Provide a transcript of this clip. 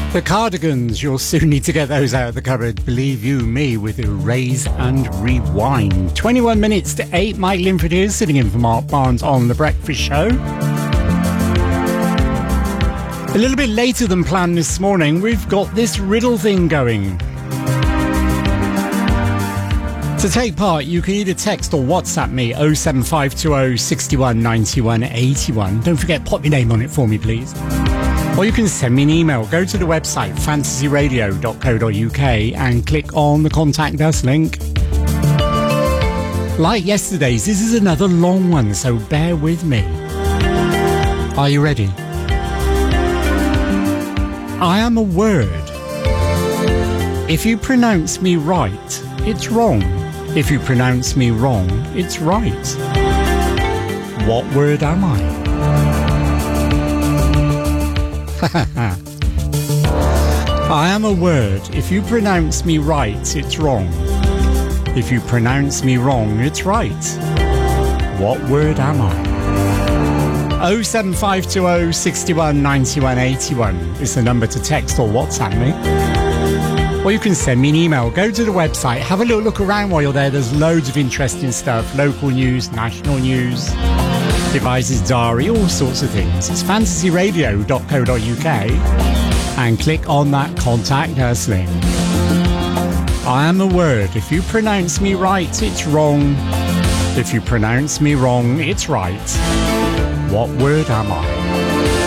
The Cardigans, you'll soon need to get those out of the cupboard, believe you me, with Erase and Rewind. 21 minutes to 8, Mike Linford here, sitting in for Mark Barnes on The Breakfast Show. A little bit later than planned this morning, we've got this riddle thing going. To take part, you can either text or WhatsApp me 07520 61 91 81. Don't forget, pop your name on it for me, please. Or you can send me an email. Go to the website fantasyradio.co.uk and click on the Contact Us link. Like yesterday's, this is another long one, so bear with me. Are you ready? I am a word. If you pronounce me right, it's wrong. If you pronounce me wrong, it's right. What word am I? I am a word. If you pronounce me right, it's wrong. If you pronounce me wrong, it's right. What word am I? 07520 61 91 81 is the number to text or WhatsApp me. Or you can send me an email. Go to the website, have a little look around while you're there. There's loads of interesting stuff. Local news, national news, Devices Diary, all sorts of things. It's fantasyradio.co.uk and click on that Contact Us link. I am a word. If you pronounce me right, it's wrong. If you pronounce me wrong, it's right. What word am I?